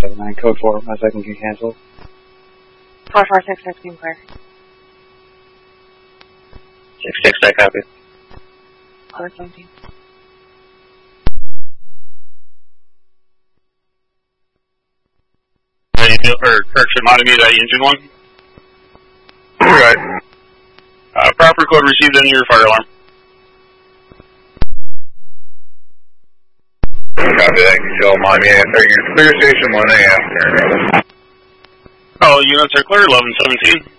1179, code 4, my second can cancel. 4466 clear. 66, I copy. 1117. Correction, Matamida, engine 1. Right. Proper code received in your fire alarm. Copy that, Control Miami, you're clear station 1A after. All units are clear, 1117.